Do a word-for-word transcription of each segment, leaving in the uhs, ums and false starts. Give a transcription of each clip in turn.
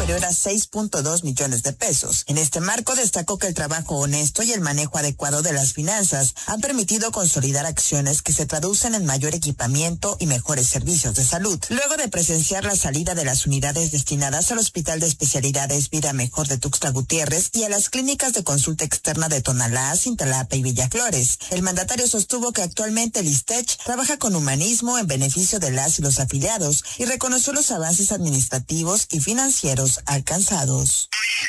superior a seis punto dos millones de pesos. En este marco destacó que el trabajo honesto y el manejo adecuado de las finanzas han permitido consolidar acciones que se traducen en mayor equipamiento y mejores servicios de salud. Luego de presenciar la salida de las unidades destinadas al Hospital de Especialidades Vida Mejor de Tuxtla Gutiérrez y a las clínicas de consulta externa de Tonalá, Cintalapa y Villaflores, el mandatario sostuvo que actualmente el ISTECH trabaja con humanismo en beneficio de las y los afiliados y reconoció los avances administrativos y financieros alcanzados.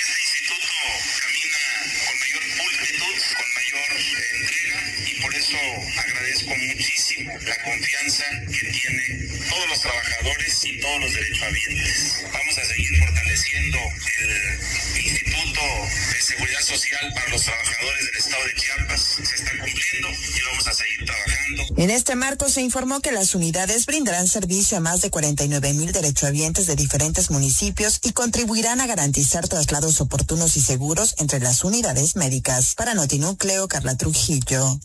La confianza que tienen todos los trabajadores y todos los derechohabientes. Vamos a seguir fortaleciendo el Instituto de Seguridad Social para los trabajadores del estado de Chiapas. Se está cumpliendo y vamos a seguir trabajando. En este marco se informó que las unidades brindarán servicio a más de cuarenta y nueve mil derechohabientes de diferentes municipios y contribuirán a garantizar traslados oportunos y seguros entre las unidades médicas. Para Notinúcleo, Carla Trujillo.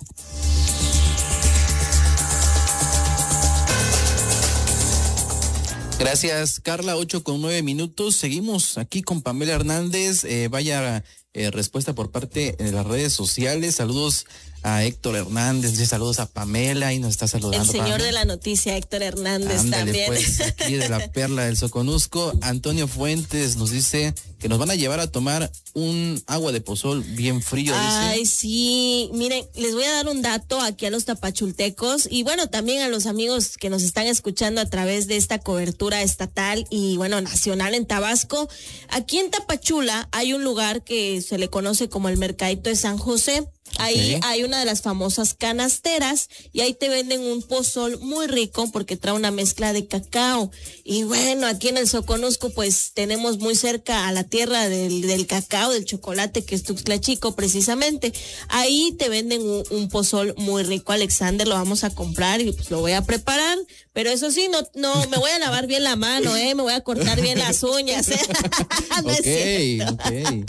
Gracias, Carla. Ocho con nueve minutos. Seguimos aquí con Pamela Hernández. Eh, vaya eh, respuesta por parte de las redes sociales. Saludos a Héctor Hernández, dice saludos a Pamela y nos está saludando. El señor Pamela. de la noticia, Héctor Hernández. Ándale, también. Pues, aquí de la Perla del Soconusco, Antonio Fuentes nos dice que nos van a llevar a tomar un agua de pozol bien frío. Ay, dice. sí, miren, les voy a dar un dato aquí a los tapachultecos y bueno, también a los amigos que nos están escuchando a través de esta cobertura estatal y bueno, nacional en Tabasco. Aquí en Tapachula hay un lugar que se le conoce como el Mercadito de San José. Ahí okay. Hay una de las famosas canasteras y ahí te venden un pozol muy rico porque trae una mezcla de cacao. Y bueno, aquí en el Soconusco pues tenemos muy cerca a la tierra del, del cacao, del chocolate, que es Tuxtla Chico precisamente. Ahí te venden un, un pozol muy rico, Alexander, lo vamos a comprar y pues lo voy a preparar. Pero eso sí, no, no, me voy a lavar bien la mano, eh, me voy a cortar bien las uñas, eh. No okay, okay.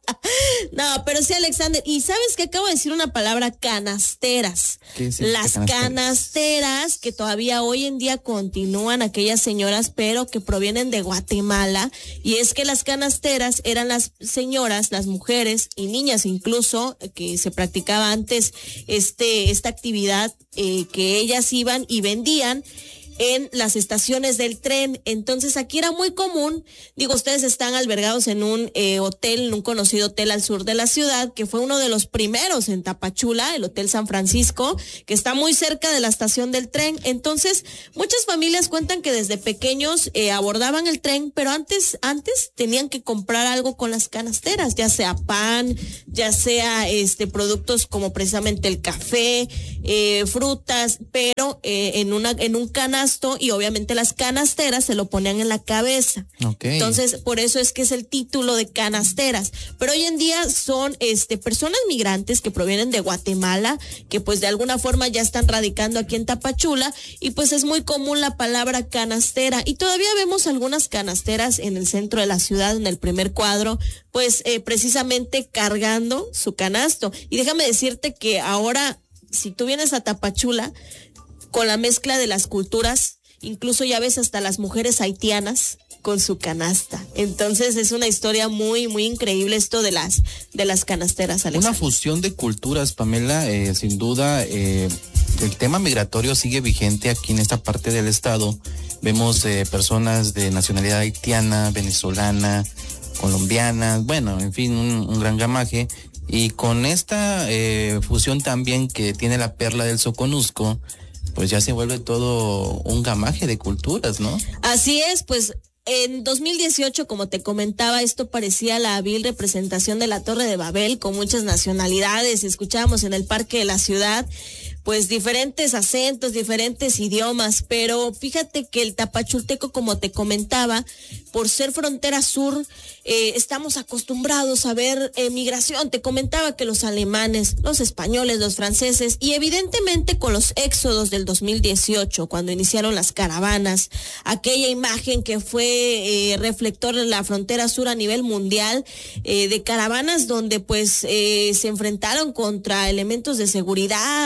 No, pero sí, Alexander, y sabes que acabo de decir una palabra, canasteras. ¿Qué es Las canasteras? canasteras que todavía hoy en día continúan aquellas señoras, pero que provienen de Guatemala, y es que las canasteras eran las señoras, las mujeres y niñas incluso, que se practicaba antes este esta actividad, eh, que ellas iban y vendían en las estaciones del tren. Entonces aquí era muy común, digo, ustedes están albergados en un eh, hotel, en un conocido hotel al sur de la ciudad, que fue uno de los primeros en Tapachula, el Hotel San Francisco, que está muy cerca de la estación del tren. Entonces muchas familias cuentan que desde pequeños eh, abordaban el tren, pero antes, antes tenían que comprar algo con las canasteras, ya sea pan, ya sea este productos como precisamente el café, eh, frutas, pero eh, en una en un canal y obviamente las canasteras se lo ponían en la cabeza. Okay. Entonces, por eso es que es el título de canasteras. Pero hoy en día son este personas migrantes que provienen de Guatemala, que pues de alguna forma ya están radicando aquí en Tapachula, y pues es muy común la palabra canastera. Y todavía vemos algunas canasteras en el centro de la ciudad, en el primer cuadro, pues eh, precisamente cargando su canasto. Y déjame decirte que ahora, si tú vienes a Tapachula, con la mezcla de las culturas, incluso ya ves hasta las mujeres haitianas con su canasta. Entonces es una historia muy, muy increíble esto de las de las canasteras, Alexander. Una fusión de culturas, Pamela, eh, sin duda, eh, el tema migratorio sigue vigente aquí en esta parte del estado. Vemos eh, personas de nacionalidad haitiana, venezolana, colombiana, bueno, en fin, un, un gran gamaje. Y con esta eh, fusión también que tiene la Perla del Soconusco, pues ya se vuelve todo un gamaje de culturas, ¿no? Así es, pues en dos mil dieciocho, como te comentaba, esto parecía la vil representación de la Torre de Babel, con muchas nacionalidades. Escuchábamos en el parque de la ciudad pues diferentes acentos, diferentes idiomas, pero fíjate que el tapachulteco, como te comentaba, por ser frontera sur, eh, estamos acostumbrados a ver eh, migración. Te comentaba que los alemanes, los españoles, los franceses, y evidentemente con los éxodos del dos mil dieciocho, cuando iniciaron las caravanas, aquella imagen que fue eh, reflector en la frontera sur a nivel mundial, eh, de caravanas donde pues eh, se enfrentaron contra elementos de seguridad, rompieron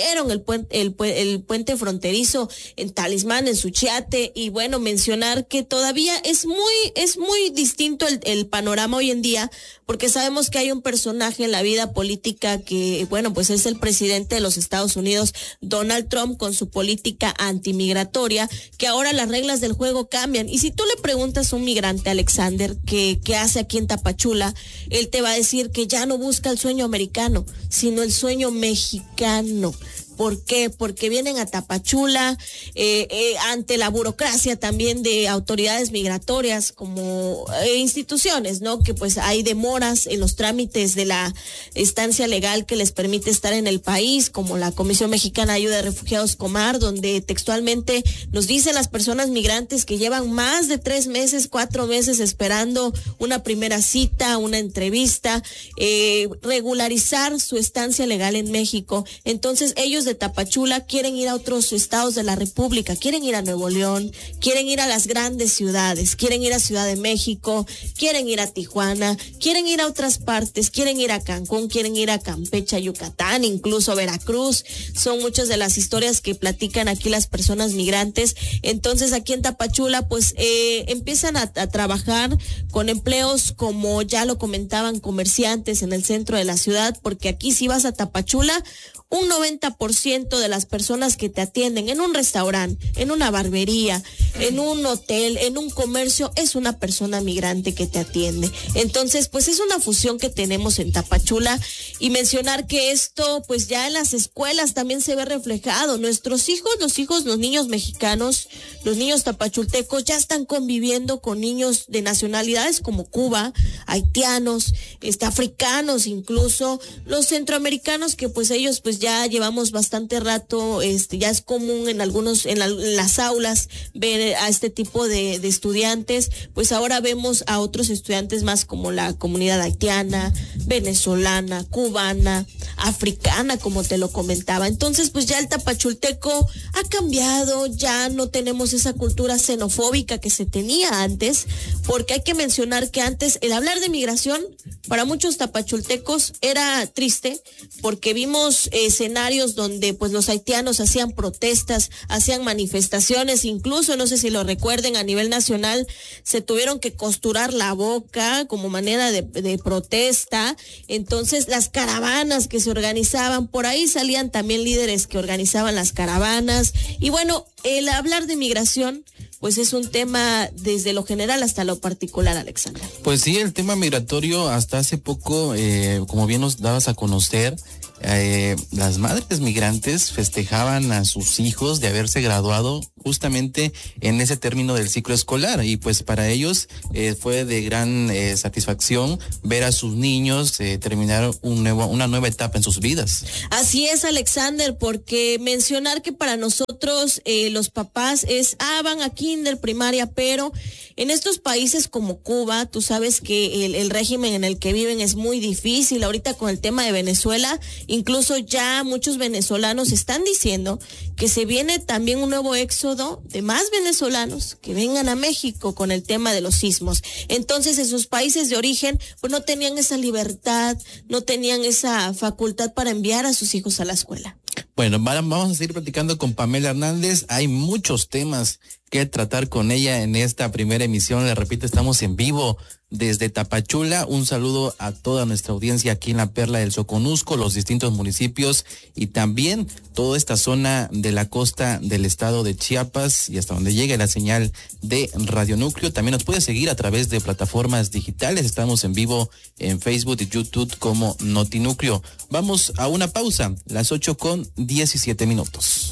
construyeron el puente, el, el puente fronterizo en Talismán, en Suchiate, y bueno, mencionar que todavía es muy, es muy distinto el, el panorama hoy en día, porque sabemos que hay un personaje en la vida política que, bueno, pues es el presidente de los Estados Unidos, Donald Trump, con su política antimigratoria, que ahora las reglas del juego cambian. Y si tú le preguntas a un migrante, Alexander, que, que hace aquí en Tapachula, él te va a decir que ya no busca el sueño americano, sino el sueño mexicano. ¿Por qué? Porque vienen a Tapachula eh, eh, ante la burocracia también de autoridades migratorias como eh, instituciones, ¿no? Que pues hay demoras en los trámites de la estancia legal que les permite estar en el país, como la Comisión Mexicana de Ayuda de Refugiados Comar, donde textualmente nos dicen las personas migrantes que llevan más de tres meses, cuatro meses esperando una primera cita, una entrevista, eh, regularizar su estancia legal en México. Entonces ellos de Tapachula quieren ir a otros estados de la República, quieren ir a Nuevo León, quieren ir a las grandes ciudades, quieren ir a Ciudad de México, quieren ir a Tijuana, quieren ir a otras partes, quieren ir a Cancún, quieren ir a Campeche, Yucatán, incluso Veracruz. Son muchas de las historias que platican aquí las personas migrantes. Entonces aquí en Tapachula pues eh, empiezan a, a trabajar con empleos, como ya lo comentaban, comerciantes en el centro de la ciudad, porque aquí si vas a Tapachula, un noventa por ciento de las personas que te atienden en un restaurante, en una barbería, en un hotel, en un comercio, es una persona migrante que te atiende. Entonces, pues es una fusión que tenemos en Tapachula, y mencionar que esto, pues ya en las escuelas también se ve reflejado. Nuestros hijos, los hijos, los niños mexicanos, los niños tapachultecos ya están conviviendo con niños de nacionalidades como Cuba, haitianos, este, africanos, incluso los centroamericanos, que pues ellos pues ya llevamos bastante rato, este, ya es común en algunos, en, la, en las aulas ver a este tipo de, de estudiantes. Pues ahora vemos a otros estudiantes más como la comunidad haitiana, venezolana, cubana, africana, como te lo comentaba. Entonces, pues ya el tapachulteco ha cambiado, ya no tenemos esa cultura xenofóbica que se tenía antes, porque hay que mencionar que antes el hablar de migración para muchos tapachultecos era triste, porque vimos eh, escenarios donde pues los haitianos hacían protestas, hacían manifestaciones, incluso, no sé si lo recuerden, a nivel nacional se tuvieron que costurar la boca como manera de, de protesta. Entonces las caravanas que se organizaban, por ahí salían también líderes que organizaban las caravanas, y bueno, el hablar de migración pues es un tema desde lo general hasta lo particular, Alexander. Pues sí, el tema migratorio hasta hace poco, eh, como bien nos dabas a conocer, eh, las madres migrantes festejaban a sus hijos de haberse graduado justamente en ese término del ciclo escolar, y pues para ellos eh, fue de gran eh, satisfacción ver a sus niños eh, terminar un nuevo, una nueva etapa en sus vidas. Así es, Alexander, porque mencionar que para nosotros eh, los papás es, ah, van a kinder, primaria, pero en estos países como Cuba, tú sabes que el, el régimen en el que viven es muy difícil. Ahorita con el tema de Venezuela, incluso ya muchos venezolanos están diciendo que se viene también un nuevo éxodo de más venezolanos que vengan a México con el tema de los sismos. Entonces, en sus países de origen, pues no tenían esa libertad, no tenían esa facultad para enviar a sus hijos a la escuela. Bueno, vamos a seguir platicando con Pamela Hernández. Hay muchos temas que tratar con ella en esta primera emisión. Le repito, estamos en vivo desde Tapachula. Un saludo a toda nuestra audiencia aquí en la Perla del Soconusco, los distintos municipios y también toda esta zona de la costa del estado de Chiapas y hasta donde llegue la señal de Radio Núcleo. También nos puede seguir a través de plataformas digitales. Estamos en vivo en Facebook y YouTube como Notinúcleo. Vamos a una pausa, las ocho con diecisiete minutos.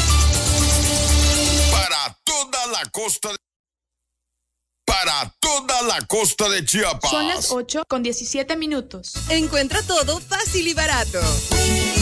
Para toda la costa de... Para toda la costa de Chiapas. Son las ocho con diecisiete minutos. Encuentra todo fácil y barato.